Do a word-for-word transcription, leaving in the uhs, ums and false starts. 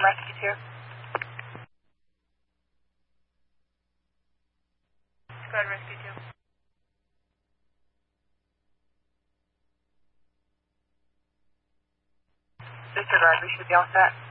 Rescue two. Squad Rescue two. Disregard, we should be all set.